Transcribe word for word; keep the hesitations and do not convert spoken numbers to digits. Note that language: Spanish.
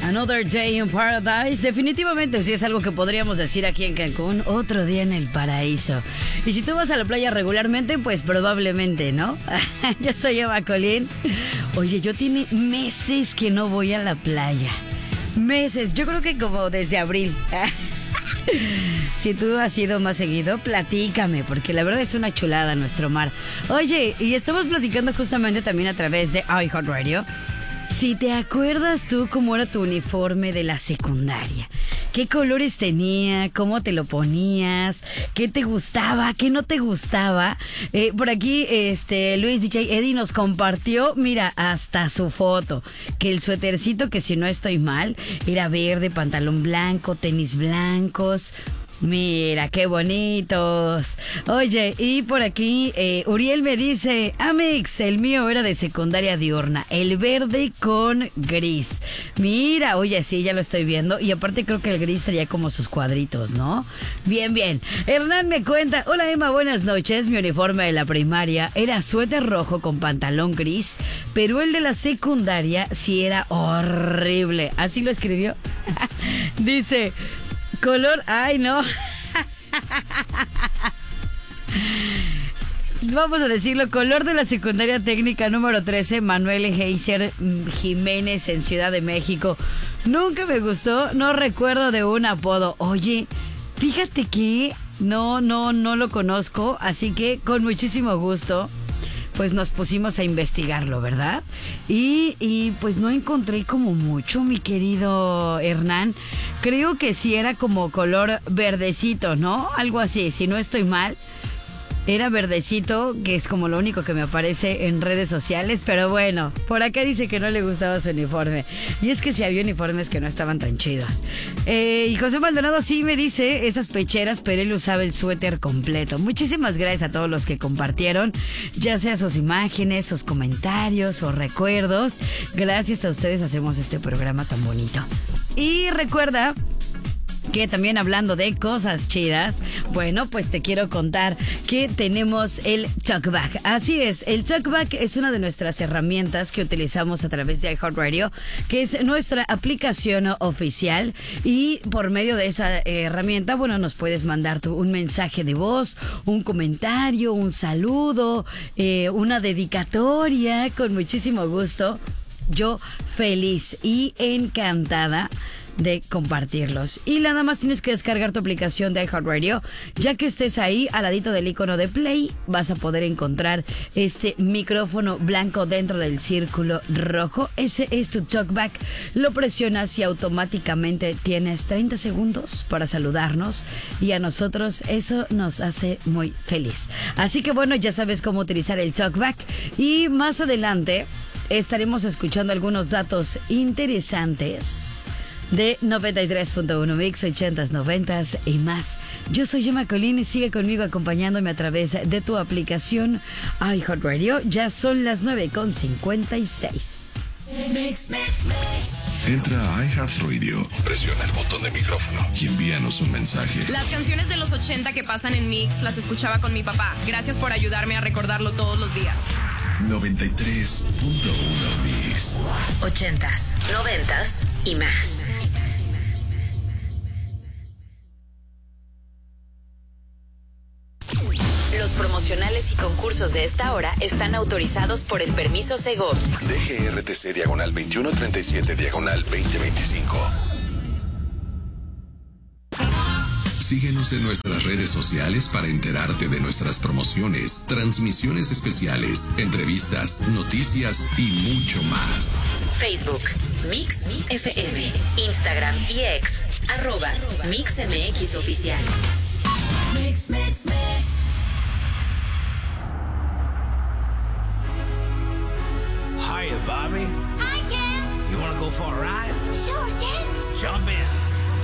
Another Day in Paradise. Definitivamente sí es algo que podríamos decir aquí en Cancún. Otro día en el paraíso. Y si tú vas a la playa regularmente, pues probablemente, ¿no? Yo soy Eva Colín. Oye, yo tiene meses que no voy a la playa. Meses. Yo creo que como desde abril. Si tú has ido más seguido, platícame, porque la verdad es una chulada nuestro mar. Oye, y estamos platicando justamente también a través de iHeartRadio. Si te acuerdas tú cómo era tu uniforme de la secundaria, qué colores tenía, cómo te lo ponías, qué te gustaba, qué no te gustaba. Eh, por aquí, este Luis D J Eddie nos compartió, mira, hasta su foto, que el suétercito, que si no estoy mal, era verde, pantalón blanco, tenis blancos. Mira, qué bonitos. Oye, y por aquí eh, Uriel me dice, Amix, el mío era de secundaria diurna, el verde con gris. Mira, oye, sí, ya lo estoy viendo. Y aparte creo que el gris traía como sus cuadritos, ¿no? Bien, bien. Hernán me cuenta, hola Emma, buenas noches. Mi uniforme de la primaria era suéter rojo con pantalón gris, pero el de la secundaria sí era horrible. ¿Así lo escribió? Dice... color, ay no. Vamos a decirlo, color de la secundaria técnica número trece, Manuel Heiser Jiménez en Ciudad de México. Nunca me gustó, no recuerdo de un apodo. Oye, fíjate que no, no, no lo conozco, así que con muchísimo gusto pues nos pusimos a investigarlo, ¿verdad? Y, y pues no encontré como mucho, mi querido Hernán. Creo que sí era como color verdecito, ¿no? Algo así, si no estoy mal. Era verdecito, que es como lo único que me aparece en redes sociales. Pero bueno, por acá dice que no le gustaba su uniforme. Y es que sí había uniformes que no estaban tan chidos. Eh, y José Maldonado sí me dice esas pecheras, pero él usaba el suéter completo. Muchísimas gracias a todos los que compartieron, ya sea sus imágenes, sus comentarios o recuerdos. Gracias a ustedes hacemos este programa tan bonito. Y recuerda que también hablando de cosas chidas, bueno, pues te quiero contar que tenemos el TalkBack. Así es, el TalkBack es una de nuestras herramientas que utilizamos a través de iHeartRadio, que es nuestra aplicación oficial, y por medio de esa herramienta, bueno, nos puedes mandar tu, un mensaje de voz, un comentario, un saludo, eh, una dedicatoria, con muchísimo gusto. Yo feliz y encantada de compartirlos. Y nada más tienes que descargar tu aplicación de iHeartRadio. Ya que estés ahí, al ladito del icono de play, vas a poder encontrar este micrófono blanco dentro del círculo rojo. Ese es tu TalkBack. Lo presionas y automáticamente tienes treinta segundos para saludarnos, y a nosotros eso nos hace muy feliz. Así que bueno, ya sabes cómo utilizar el TalkBack, y más adelante estaremos escuchando algunos datos interesantes de noventa y tres punto uno Mix, ochentas, noventas y más. Yo soy Emma Colín y sigue conmigo acompañándome a través de tu aplicación iHeartRadio. Ya son las nueve con cincuenta y seis. Mix, mix, mix. Entra a iHeartRadio, presiona el botón de micrófono y envíanos un mensaje. Las canciones de los ochenta que pasan en Mix las escuchaba con mi papá. Gracias por ayudarme a recordarlo todos los días. noventa y tres punto uno Mix. Ochentas, noventas y más. Los promocionales y concursos de esta hora están autorizados por el permiso Segov. D G R T C diagonal veintiuno treinta y siete diagonal veinte veinticinco. Síguenos en nuestras redes sociales para enterarte de nuestras promociones, transmisiones especiales, entrevistas, noticias y mucho más. Facebook, Mix F M. Instagram y X, arroba Mix M X Oficial. Mix, mix, mix. Hiya, Bobby. Hi, Ken. You want to go for a ride? Sure, Ken. Jump in.